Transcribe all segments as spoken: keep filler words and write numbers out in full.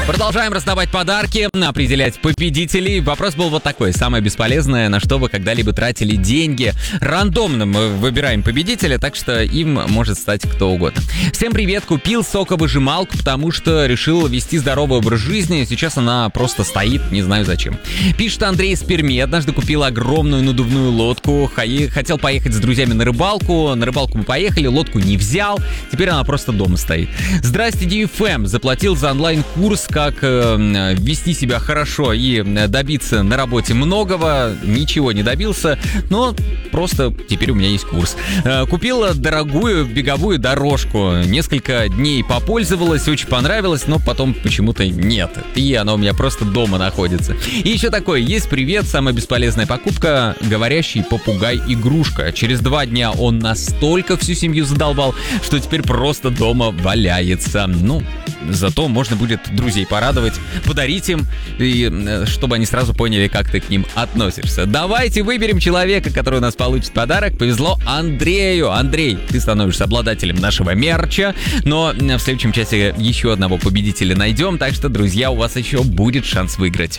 Продолжаем раздавать подарки, определять победителей. Вопрос был вот такой. Самое бесполезное, на что вы когда-либо тратили деньги. Рандомно мы выбираем победителя, так что им может стать кто угодно. Всем привет. Купил соковыжималку, потому что решил вести здоровый образ жизни. Сейчас она просто стоит, не знаю зачем. Пишет Андрей из Перми. Однажды купил огромную надувную лодку. Хотел поехать с друзьями на рыбалку. На рыбалку мы поехали, лодку не взял. Теперь она просто дома стоит. Здрасте, ди эф эм. Заплатил за онлайн-курс, как э, вести себя хорошо и добиться на работе многого. Ничего не добился, но просто теперь у меня есть курс. Э, купила дорогую беговую дорожку. Несколько дней попользовалась, очень понравилось, но потом почему-то нет. И она у меня просто дома находится. И еще такое, есть привет, самая бесполезная покупка — говорящий попугай-игрушка. Через два дня он настолько всю семью задолбал, что теперь просто дома валяется. Ну, зато можно будет друзей порадовать, подарить им, и чтобы они сразу поняли, как ты к ним относишься. Давайте выберем человека, который у нас получит подарок. Повезло Андрею. Андрей, ты становишься обладателем нашего мерча, но в следующем часе еще одного победителя найдем, так что, друзья, у вас еще будет шанс выиграть.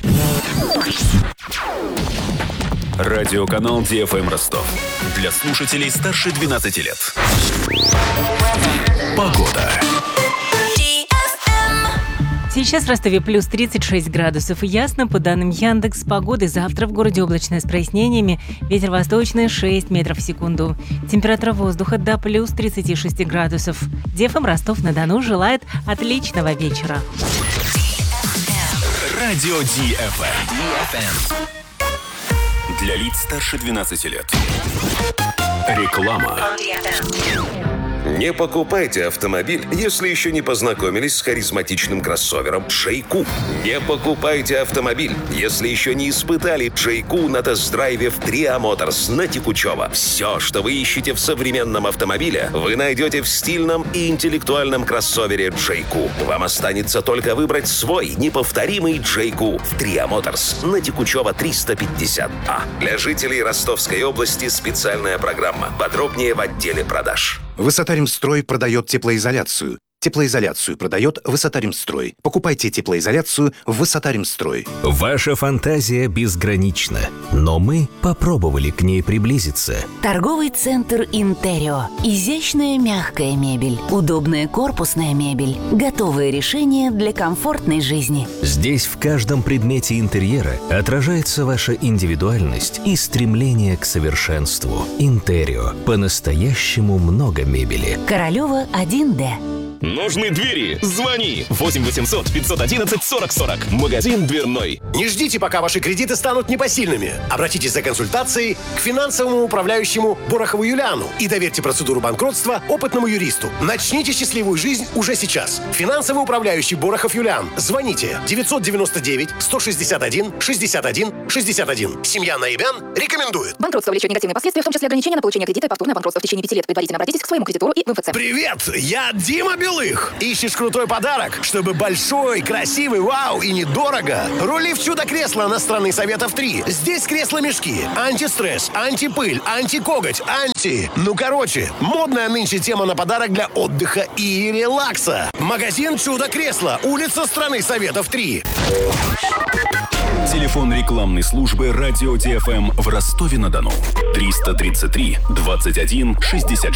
Радиоканал ди эф эм Ростов. Для слушателей старше двенадцати лет. Погода. Сейчас в Ростове плюс тридцать шесть градусов и ясно. По данным Яндекс.Погоды, завтра в городе облачно с прояснениями. Ветер восточный шесть метров в секунду. Температура воздуха до плюс тридцать шесть градусов. ди эф эм Ростов-на-Дону желает отличного вечера. Радио ди эф эм. Для лиц старше двенадцати лет. Реклама. Не покупайте автомобиль, если еще не познакомились с харизматичным кроссовером Джейку. Не покупайте автомобиль, если еще не испытали Джейку на тест-драйве в Триа Моторс на Текучево. Все, что вы ищете в современном автомобиле, вы найдете в стильном и интеллектуальном кроссовере Джейку. Вам останется только выбрать свой неповторимый Джейку в Триа Моторс на Текучево триста пятьдесят А. Для жителей Ростовской области специальная программа. Подробнее в отделе продаж. Высотаримстрой продает теплоизоляцию. Теплоизоляцию продает Высотаримстрой. Покупайте теплоизоляцию в Высотаримстрой. Ваша фантазия безгранична, но мы попробовали к ней приблизиться. Торговый центр «Интерио». Изящная мягкая мебель, удобная корпусная мебель, готовые решения для комфортной жизни. Здесь в каждом предмете интерьера отражается ваша индивидуальность и стремление к совершенству. «Интерио». По-настоящему много мебели. Королева один Д. Нужны двери? Звони! восемь восемьсот пятьсот одиннадцать сорок сорок. Магазин дверной. Не ждите, пока ваши кредиты станут непосильными. Обратитесь за консультацией к финансовому управляющему Борохову Юлиану и доверьте процедуру банкротства опытному юристу. Начните счастливую жизнь уже сейчас. Финансовый управляющий Борохов Юлиан. Звоните девятьсот девяносто девять сто шестьдесят один шестьдесят один шестьдесят один. Семья Наибян рекомендует. Банкротство влечет негативные последствия, в том числе ограничения на получение кредита и повторное банкротство в течение пяти лет. Предварительно обратитесь к своему кредитору и в эм эф цэ. Привет! Я Дима Белых. Ищешь крутой подарок, чтобы большой, красивый, вау и недорого? Рули в чудо-кресло на страны Советов три. Здесь кресло-мешки, антистресс, антипыль, антикоготь, анти... Ну, короче, модная нынче тема на подарок для отдыха и релакса. Магазин «Чудо-кресло», улица страны Советов три. Телефон рекламной службы «Радио ди эф эм» в Ростове-на-Дону. триста тридцать три двадцать один шестьдесят